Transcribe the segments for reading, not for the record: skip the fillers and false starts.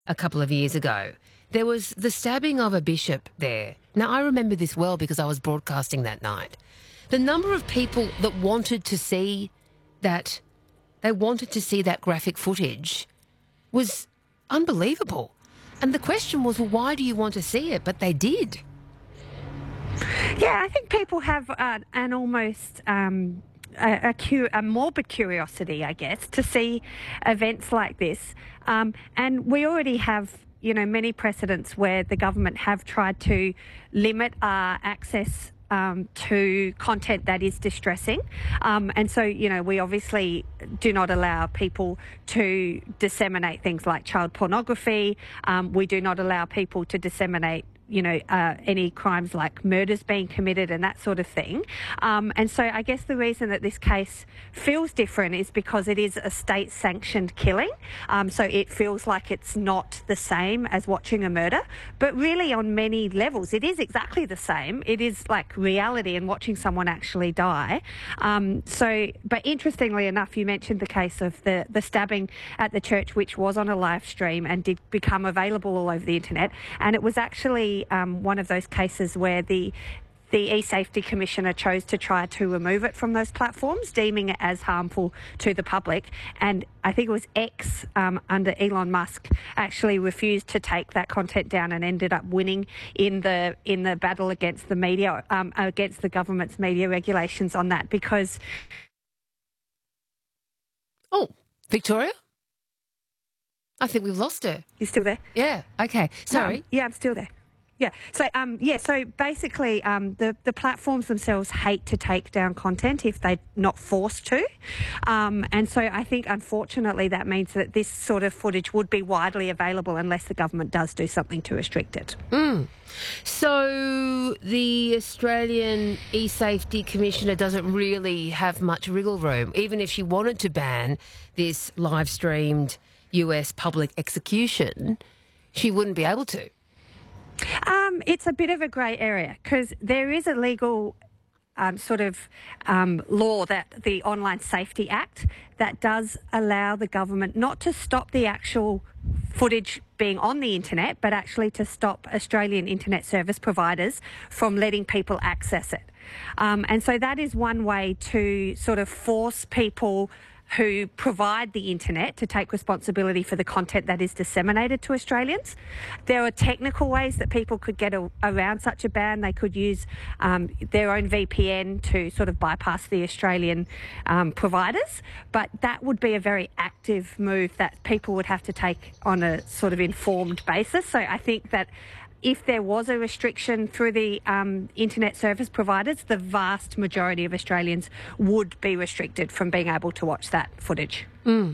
a couple of years ago. There was the stabbing of a bishop there. Now, I remember this well because I was broadcasting that night. The number of people that wanted to see that, they wanted to see that graphic footage was unbelievable. And the question was, well, why do you want to see it? But they did. Yeah, I think people have an almost a morbid curiosity, I guess, to see events like this. And we already have, many precedents where the government have tried to limit access to content that is distressing. And so, we obviously do not allow people to disseminate things like child pornography. We do not allow people to disseminate any crimes like murders being committed and that sort of thing. And so I guess the reason that this case feels different is because it is a state-sanctioned killing. So it feels like it's not the same as watching a murder. But really on many levels, it is exactly the same. It is like reality and watching someone actually die. But interestingly enough, you mentioned the case of the stabbing at the church, which was on a live stream and did become available all over the internet. And it was actually one of those cases where the eSafety Commissioner chose to try to remove it from those platforms, deeming it as harmful to the public. And I think it was X under Elon Musk actually refused to take that content down and ended up winning in the battle against the media, against the government's media regulations on that because... Oh, Victoria? I think we've lost her. You still there? Yeah, okay. Sorry. Yeah, I'm still there. Yeah. So basically, the platforms themselves hate to take down content if they're not forced to, and so I think unfortunately that means that this sort of footage would be widely available unless the government does do something to restrict it. So the Australian eSafety Commissioner doesn't really have much wriggle room, even if she wanted to ban this live streamed US public execution, she wouldn't be able to. It's a bit of a grey area because there is a legal law, that the Online Safety Act, that does allow the government not to stop the actual footage being on the internet, but actually to stop Australian internet service providers from letting people access it. And so that is one way to sort of force people who provide the internet to take responsibility for the content that is disseminated to Australians. There are technical ways that people could get around such a ban. They could use their own VPN to sort of bypass the Australian providers, but that would be a very active move that people would have to take on a sort of informed basis. So I think that if there was a restriction through the internet service providers, the vast majority of Australians would be restricted from being able to watch that footage.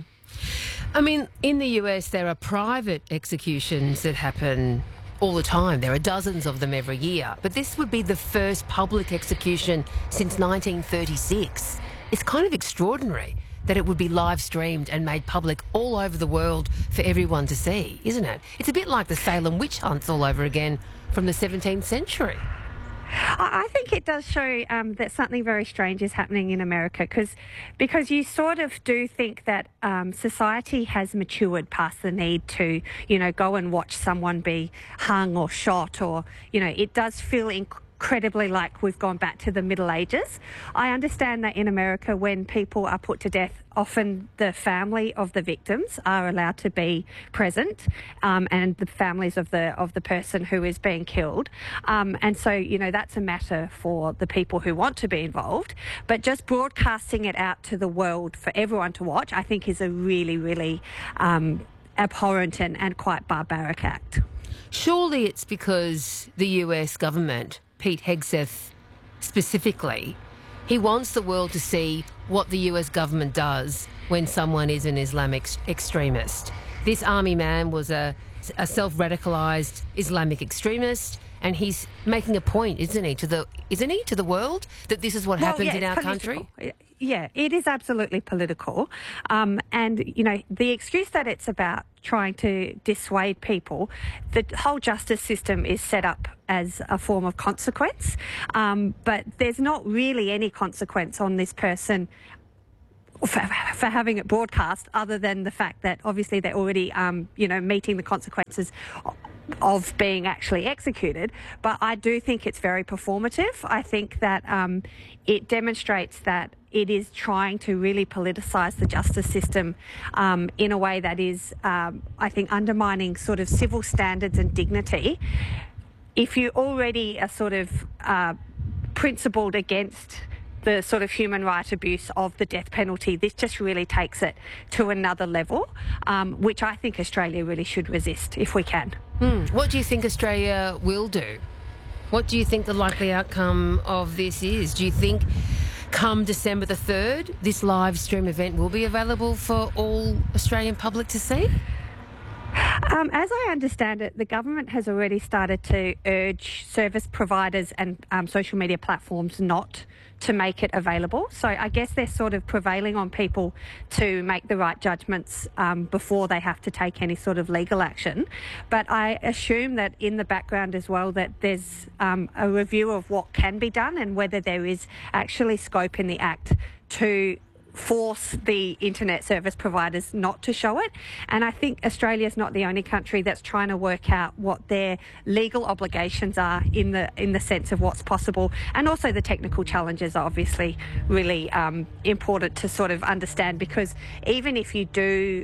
I mean, in the US, there are private executions that happen all the time. There are dozens of them every year. But this would be the first public execution since 1936. It's kind of extraordinary that it would be live streamed and made public all over the world for everyone to see, isn't it? It's a bit like the Salem witch hunts all over again from the 17th century. I think it does show that something very strange is happening in America because you sort of do think that society has matured past the need to, go and watch someone be hung or shot or, it does feel incredibly like we've gone back to the Middle Ages. I understand that in America, when people are put to death, often the family of the victims are allowed to be present, and the families of the person who is being killed. And so, that's a matter for the people who want to be involved. But just broadcasting it out to the world for everyone to watch, I think is a really, really abhorrent and quite barbaric act. Surely it's because the US government, Pete Hegseth specifically, he wants the world to see what the US government does when someone is an Islamic extremist. This army man was a self-radicalised Islamic extremist, and he's making a point, isn't he, to the world that this is what happens in our country? Yeah, it is absolutely political. And, the excuse that it's about trying to dissuade people, the whole justice system is set up as a form of consequence. But there's not really any consequence on this person for having it broadcast, other than the fact that obviously they're already, meeting the consequences of being actually executed. But I do think it's very performative. I think that it demonstrates that it is trying to really politicise the justice system in a way that is, I think, undermining sort of civil standards and dignity. If you already are sort of principled against the sort of human right abuse of the death penalty, this just really takes it to another level, which I think Australia really should resist if we can. What do you think Australia will do? What do you think the likely outcome of this is? Do you think come December the 3rd, this live stream event will be available for all Australian public to see? As I understand it, the government has already started to urge service providers and social media platforms not to make it available. So I guess they're sort of prevailing on people to make the right judgments before they have to take any sort of legal action. But I assume that in the background as well that there's a review of what can be done and whether there is actually scope in the Act to force the internet service providers not to show it. And I think Australia's not the only country that's trying to work out what their legal obligations are in the sense of what's possible, and also the technical challenges are obviously really important to sort of understand, because even if you do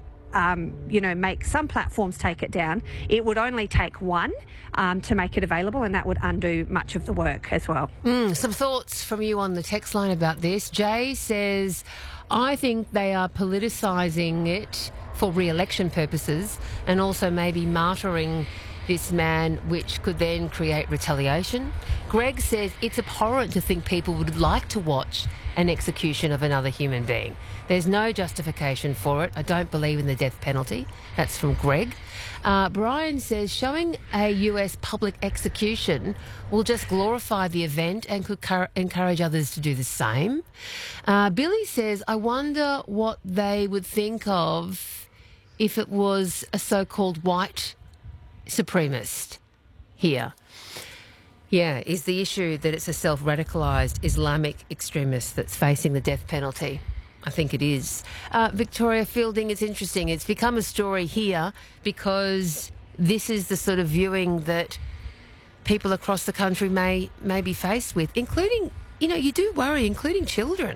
make some platforms take it down, it would only take one to make it available, and that would undo much of the work as well. Some thoughts from you on the text line about this. Jay says, I think they are politicising it for re-election purposes and also maybe martyring this man, which could then create retaliation. Greg says it's abhorrent to think people would like to watch an execution of another human being. There's no justification for it. I don't believe in the death penalty. That's from Greg. Brian says showing a US public execution will just glorify the event and could encourage others to do the same. Billy says, I wonder what they would think of if it was a so-called white supremacist here. Yeah, is the issue that it's a self-radicalised Islamic extremist that's facing the death penalty? I think it is. Victoria Fielding, it's interesting. It's become a story here because this is the sort of viewing that people across the country may be faced with, including, you do worry, including children.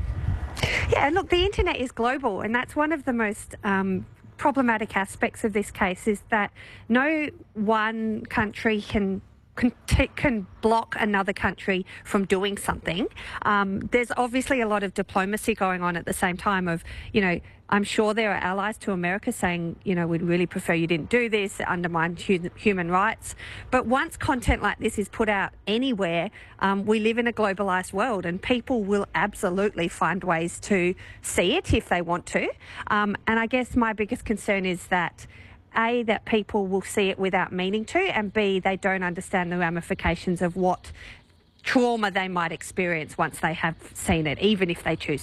Yeah, look, the internet is global, and that's one of the most problematic aspects of this case, is that no one country can block another country from doing something. There's obviously a lot of diplomacy going on at the same time of, I'm sure there are allies to America saying, we'd really prefer you didn't do this, it undermines human rights. But once content like this is put out anywhere, we live in a globalised world, and people will absolutely find ways to see it if they want to. And I guess my biggest concern is that A, that people will see it without meaning to, and B, they don't understand the ramifications of what trauma they might experience once they have seen it, even if they choose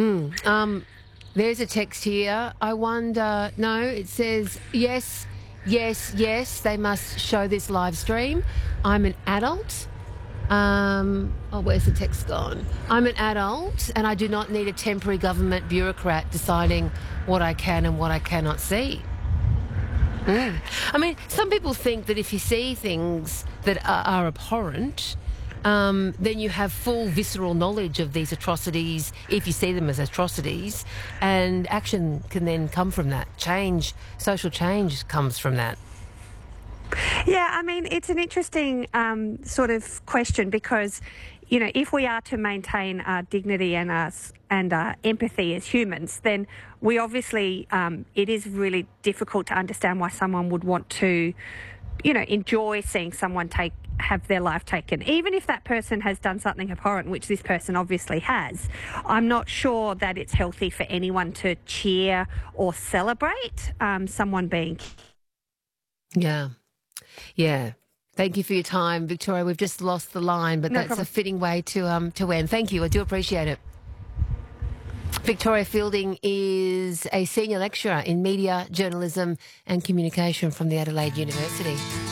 to. There's a text here. I wonder, no, it says, yes, they must show this live stream. I'm an adult. Where's the text gone? I'm an adult and I do not need a temporary government bureaucrat deciding what I can and what I cannot see. I mean, some people think that if you see things that are abhorrent, then you have full visceral knowledge of these atrocities if you see them as atrocities, and action can then come from that. Social change comes from that. Yeah, I mean, it's an interesting sort of question because, if we are to maintain our dignity and our empathy as humans, then we obviously, it is really difficult to understand why someone would want to, enjoy seeing someone have their life taken. Even if that person has done something abhorrent, which this person obviously has, I'm not sure that it's healthy for anyone to cheer or celebrate someone being. Yeah. Thank you for your time, Victoria. We've just lost the line, but that's a fitting way to end. Thank you. I do appreciate it. Victoria Fielding is a senior lecturer in media, journalism and communication from the Adelaide University.